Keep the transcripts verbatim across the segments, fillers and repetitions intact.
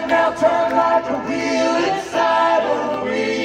now turn like a wheel inside a wheel.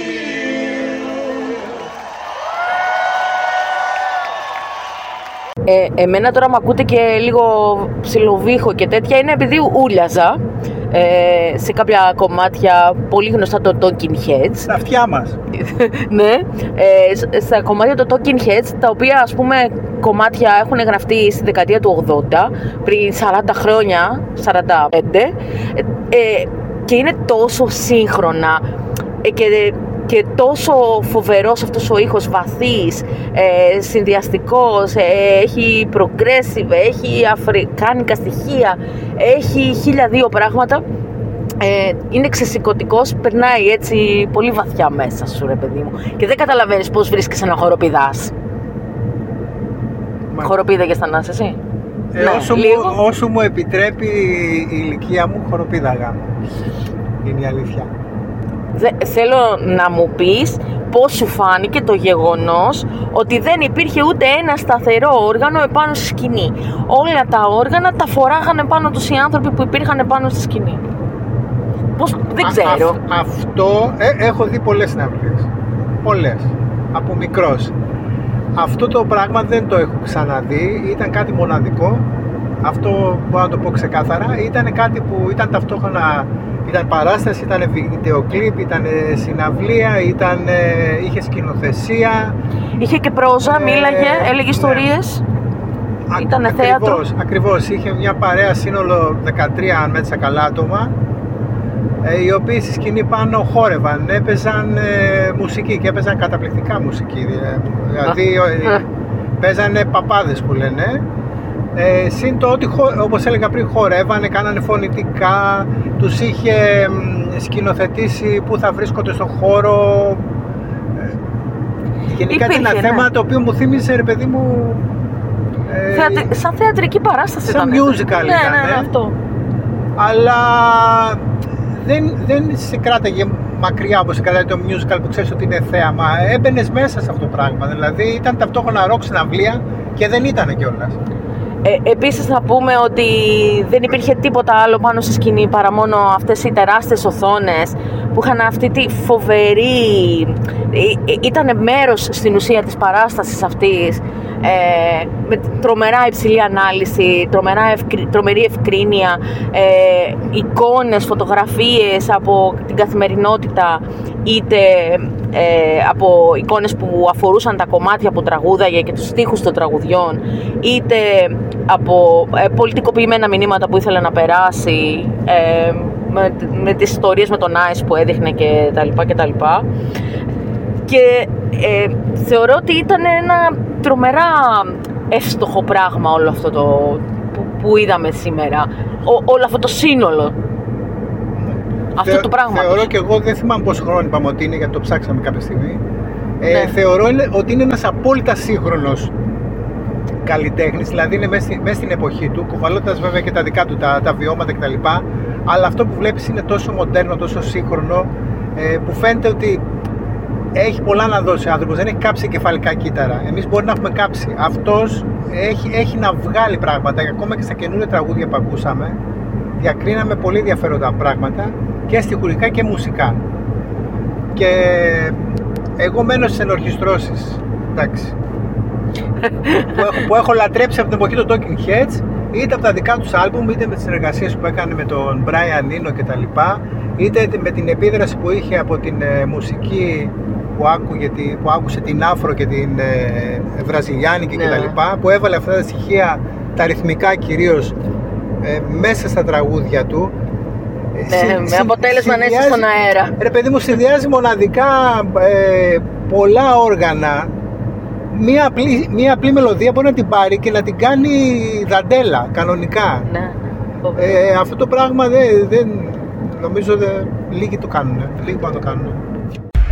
Ε, εμένα τώρα μ' ακούτε και λίγο ψιλοβήχο και τέτοια, είναι επειδή ούλιαζα ε, σε κάποια κομμάτια πολύ γνωστά, το Talking Heads. Στα αυτιά μας. Ναι, ε, στα κομμάτια το Talking Heads, τα οποία ας πούμε κομμάτια έχουν γραφτεί στη δεκαετία του ογδόντα, πριν σαράντα χρόνια, σαράντα πέντε, ε, ε, και είναι τόσο σύγχρονα ε, και και τόσο φοβερός αυτός ο ήχος, βαθύς, ε, συνδυαστικός, ε, έχει progressive, έχει αφρικάνικα στοιχεία, έχει χίλια δύο πράγματα, ε, είναι ξεσηκωτικός, περνάει έτσι πολύ βαθιά μέσα σου, ρε παιδί μου, και δεν καταλαβαίνεις πώς βρίσκεις ένα χοροπηδάς. Μα... Χοροπήδαγες θα να είσαι εσύ? Ε, ναι, όσο, μου, όσο μου επιτρέπει η ηλικία μου, χοροπήδαγα. Είναι η αλήθεια. Δε, θέλω να μου πεις πώς σου φάνηκε το γεγονός ότι δεν υπήρχε ούτε ένα σταθερό όργανο επάνω στη σκηνή. Όλα τα όργανα τα φοράγανε πάνω τους οι άνθρωποι που υπήρχαν επάνω στη σκηνή. Πώς, δεν ξέρω. Α, α, αυτό, ε, έχω δει πολλές συναυλίες. Πολλές. Από μικρός. Αυτό το πράγμα δεν το έχω ξαναδεί. Ήταν κάτι μοναδικό. Αυτό μπορώ να το πω ξεκάθαρα. Ήταν κάτι που ήταν ταυτόχρονα. Ήταν παράσταση, ήταν βιντεοκλίπ, ήταν συναυλία, ήταν, είχε σκηνοθεσία. Είχε και πρόζα, ε, μίλαγε, έλεγε ιστορίες. Ναι. Ήταν θέατρο. Ακριβώς, ακριβώς. Είχε μια παρέα σύνολο δεκατρία, αν μέτρησα καλά, άτομα, ε, οι οποίοι στη σκηνή πάνω χόρευαν, έπαιζαν ε, μουσική και έπαιζαν καταπληκτικά μουσική. Δηλαδή ε, παίζανε παπάδες που λένε. Ε, συν το ότι, όπως έλεγα πριν, χορεύανε, κάνανε φωνητικά, τους είχε σκηνοθετήσει που θα βρίσκονται στο χώρο. Ε, γενικά ήταν ένα, ναι, θέμα το οποίο μου θύμισε, ρε παιδί μου, ε, Θεατρι... σαν θεατρική παράσταση, σαν ήταν. musical, ναι, ήταν, ναι, ναι, αυτό. Αλλά δεν, δεν σε κράταγε μακριά όπως σε κρατάει το musical που ξέρεις ότι είναι θέαμα. Έμπαινες μέσα σε αυτό το πράγμα, δηλαδή ήταν ταυτόχρονα ροκ συναυλία και δεν ήταν κιόλας. Ε, επίσης να πούμε ότι δεν υπήρχε τίποτα άλλο πάνω στη σκηνή παρά μόνο αυτές οι τεράστιες οθόνες που είχαν αυτή τη φοβερή... Ήταν μέρος στην ουσία της παράστασης αυτής, ε, με τρομερά υψηλή ανάλυση, τρομερά ευκρι... τρομερή ευκρίνεια, ε, εικόνες, φωτογραφίες από την καθημερινότητα, είτε ε, από εικόνες που αφορούσαν τα κομμάτια που τραγούδαγε και τους στίχους των τραγουδιών, είτε από ε, πολιτικοποιημένα μηνύματα που ήθελε να περάσει, ε, με, με τις ιστορίες με τον Ice που έδειχνε και τα λοιπά και τα λοιπά. Και ε, θεωρώ ότι ήταν ένα τρομερά εύστοχο πράγμα όλο αυτό το που, που είδαμε σήμερα, Ό, όλο αυτό το σύνολο. Αυτό Θε, το πράγμα. Θεωρώ και εγώ, δεν θυμάμαι πόσο χρόνο είπαμε ότι είναι, γιατί το ψάξαμε κάποια στιγμή. Ε, ναι. Θεωρώ ότι είναι ένας απόλυτα σύγχρονος καλλιτέχνης, δηλαδή είναι μέσα, μέσα στην εποχή του, κουβαλώντας βέβαια και τα δικά του τα, τα βιώματα κτλ. Αλλά αυτό που βλέπεις είναι τόσο μοντέρνο, τόσο σύγχρονο, ε, που φαίνεται ότι έχει πολλά να δώσει ο άνθρωπος, δεν έχει κάψει κεφαλικά κύτταρα. Εμείς μπορεί να έχουμε κάψει. Αυτός έχει, έχει να βγάλει πράγματα, και ακόμα και στα καινούργια τραγούδια που ακούσαμε, διακρίναμε πολύ ενδιαφέροντα πράγματα και στιχουργικά και μουσικά. Και εγώ μένω στις ενορχιστρώσεις, εντάξει, που, έχω, που έχω λατρέψει από την εποχή των Talking Heads, είτε από τα δικά τους άλμπουμ, είτε με τις συνεργασίες που έκανε με τον Brian Eno και τα λοιπά, είτε με την επίδραση που είχε από την ε, μουσική που, άκουγε, που άκουσε την Άφρο και την ε, Βραζιλιάνικη, ναι, και τα λοιπά, που έβαλε αυτά τα στοιχεία, τα ρυθμικά κυρίως, ε, μέσα στα τραγούδια του. Ναι, συ, με αποτέλεσμα να είσαι στον αέρα. Ρε παιδί μου, συνδυάζει μοναδικά ε, πολλά όργανα. Μία απλή, μία απλή μελωδία μπορεί να την πάρει και να την κάνει δαντέλα, κανονικά. Ναι. Ε, αυτό το πράγμα δεν, δεν νομίζω, δεν, λίγοι το κάνουν, λίγοι μπορούν να το κάνουν.